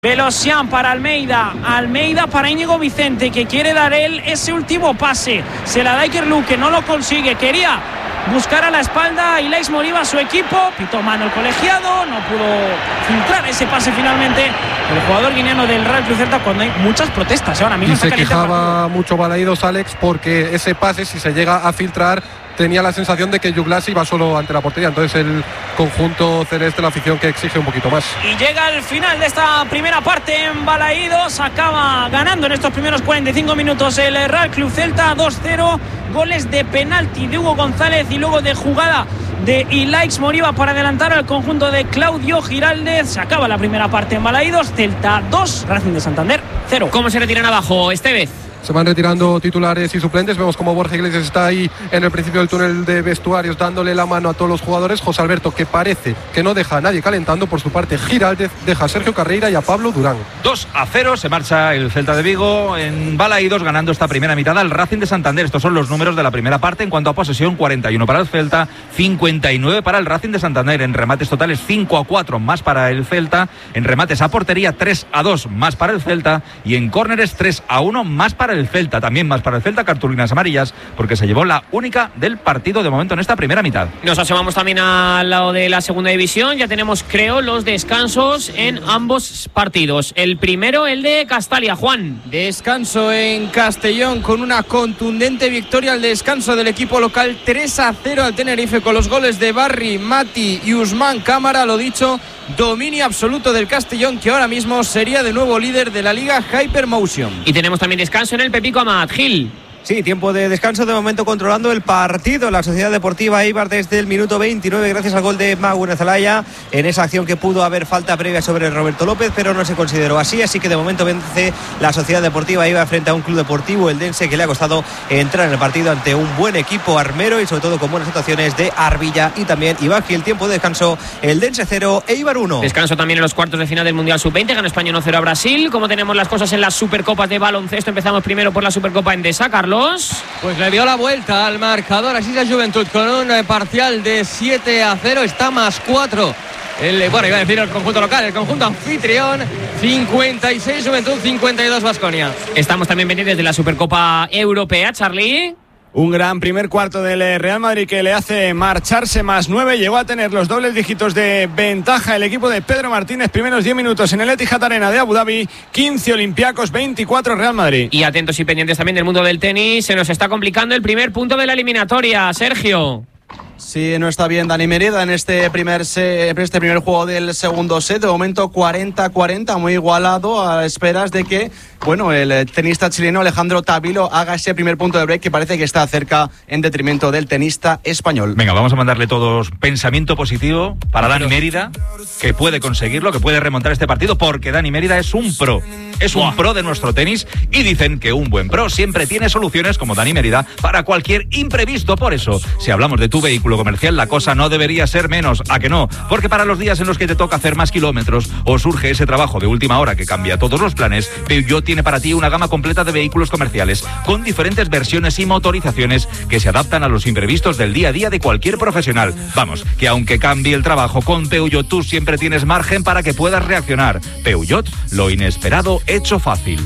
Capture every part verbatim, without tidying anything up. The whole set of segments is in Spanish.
Velosian para Almeida, Almeida para Íñigo Vicente, que quiere dar él ese último pase, se la da Iker Luque, que no lo consigue, quería buscar a la espalda Ilaix Moriba a su equipo, pitó mano el colegiado, no pudo filtrar ese pase finalmente el jugador guineano del Real Club Celta, cuando hay muchas protestas ahora mismo. Y se quejaba mucho Balaídos, Alex, porque ese pase, si se llega a filtrar, tenía la sensación de que Douglas iba solo ante la portería. Entonces el conjunto celeste, la afición, que exige un poquito más. Y llega el final de esta primera parte en Balaídos, acaba ganando en estos primeros cuarenta y cinco minutos el Real Club Celta dos cero, goles de penalti de Hugo González y luego de jugada de Ilaix Moriba para adelantar al conjunto de Claudio Giraldez. Se acaba la primera parte en Balaídos, Celta dos, Racing de Santander cero. ¿Cómo se retiran abajo, Estevez? Se van retirando titulares y suplentes. Vemos como Borja Iglesias está ahí en el principio del túnel de vestuarios dándole la mano a todos los jugadores. José Alberto, que parece que no deja a nadie calentando. Por su parte, Giraldez deja a Sergio Carreira y a Pablo Durán. dos a cero se marcha el Celta de Vigo en Balaídos, ganando esta primera mitad al Racing de Santander. Estos son los números de la primera parte. En cuanto a posesión, cuarenta y uno para el Celta, cincuenta y nueve para el Racing de Santander. En remates totales, cinco a cuatro más para el Celta. En remates a portería, tres a dos más para el Celta. Y en córneres, tres a uno más para el Celta. También más para el Celta, cartulinas amarillas, porque se llevó la única del partido de momento en esta primera mitad. Nos asomamos también al lado de la segunda división. Ya tenemos, creo, los descansos en ambos partidos. El primero, el de Castalia. Juan. Descanso en Castellón con una contundente victoria al descanso del equipo local, tres a cero al Tenerife, con los goles de Barry, Mati y Usman Cámara. Lo dicho, dominio absoluto del Castellón, que ahora mismo sería de nuevo líder de la Liga Hypermotion. Y tenemos también descanso en el Pepico Amat. Gil. Sí, tiempo de descanso de momento controlando el partido. La Sociedad Deportiva Eibar desde el minuto veintinueve, gracias al gol de Maguene Zelaya, en esa acción que pudo haber falta previa sobre Roberto López, pero no se consideró así. Así que de momento vence la Sociedad Deportiva Eibar frente a un club deportivo eldense que le ha costado entrar en el partido ante un buen equipo armero y sobre todo con buenas actuaciones de Arbilla y también Iván Gil. Tiempo de descanso, eldense cero, Eibar uno. Descanso también en los cuartos de final del Mundial sub veinte. Ganó España uno cero a Brasil. Como tenemos las cosas en las Supercopas de baloncesto, empezamos primero por la Supercopa Endesa. Carlos. Pues le dio la vuelta al marcador así la Juventud con un eh, parcial de siete a cero, está más cuatro. El, bueno, iba a decir el conjunto local, el conjunto anfitrión, cincuenta y seis Juventud, cincuenta y dos Baskonia. Estamos también pendientes de la Supercopa Europea, Charlie. Un gran primer cuarto del Real Madrid que le hace marcharse más nueve. Llegó a tener los dobles dígitos de ventaja el equipo de Pedro Martínez. Primeros diez minutos en el Etihad Arena de Abu Dhabi. quince Olympiacos, veinticuatro Real Madrid. Y atentos y pendientes también del mundo del tenis. Se nos está complicando el primer punto de la eliminatoria. Sergio. Sí, no está bien Dani Merida en este primer se, en este primer juego del segundo set. De momento cuarenta a cuarenta, muy igualado, a esperas de que, bueno, el tenista chileno Alejandro Tavilo haga ese primer punto de break que parece que está cerca en detrimento del tenista español. Venga, vamos a mandarle todos pensamiento positivo para Dani Mérida, que puede conseguirlo, que puede remontar este partido, porque Dani Mérida es un pro. Es un pro de nuestro tenis y dicen que un buen pro siempre tiene soluciones como Dani Mérida para cualquier imprevisto. Por eso, si hablamos de tu vehículo comercial, la cosa no debería ser menos, ¿a que no? Porque para los días en los que te toca hacer más kilómetros o surge ese trabajo de última hora que cambia todos los planes, Peugeot tiene para ti una gama completa de vehículos comerciales con diferentes versiones y motorizaciones que se adaptan a los imprevistos del día a día de cualquier profesional. Vamos, que aunque cambie el trabajo con Peugeot, tú siempre tienes margen para que puedas reaccionar. Peugeot, lo inesperado hecho fácil.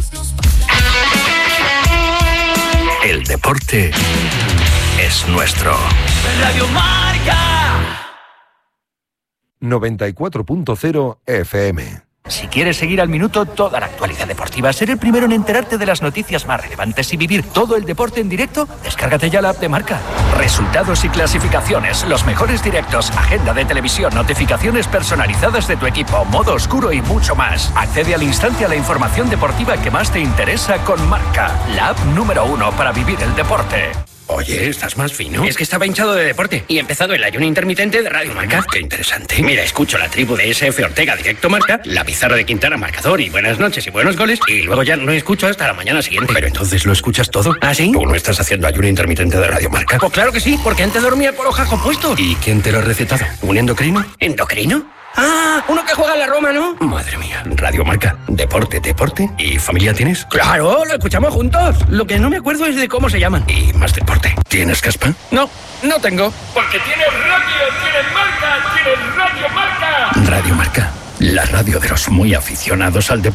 El deporte es nuestro. Radio Marca noventa y cuatro punto cero F M. Si quieres seguir al minuto toda la actualidad deportiva, ser el primero en enterarte de las noticias más relevantes y vivir todo el deporte en directo, descárgate ya la app de Marca. Resultados y clasificaciones, los mejores directos, agenda de televisión, notificaciones personalizadas de tu equipo, modo oscuro y mucho más. Accede al instante a la información deportiva que más te interesa con Marca, la app número uno para vivir el deporte. Oye, ¿estás más fino? Es que estaba hinchado de deporte y he empezado el ayuno intermitente de Radio Marca. Qué interesante. Mira, escucho la tribu de S F Ortega directo Marca, la pizarra de Quintana marcador y buenas noches y buenos goles, y luego ya no escucho hasta la mañana siguiente. Pero entonces lo escuchas todo. ¿Ah, sí? ¿Tú no estás haciendo ayuno intermitente de Radio Marca? Pues claro que sí, porque antes dormía con los jajos puestos. ¿Y quién te lo ha recetado? ¿Un endocrino? ¿Endocrino? Ah, uno que juega en la Roma, ¿no? Madre mía, Radio Marca, deporte, deporte. ¿Y familia tienes? Claro, lo escuchamos juntos. Lo que no me acuerdo es de cómo se llaman. Y más deporte. ¿Tienes caspa? No, no tengo. Porque tienes radio, tienes marca, tienes Radio Marca. Radio Marca, La radio de los muy aficionados al deporte.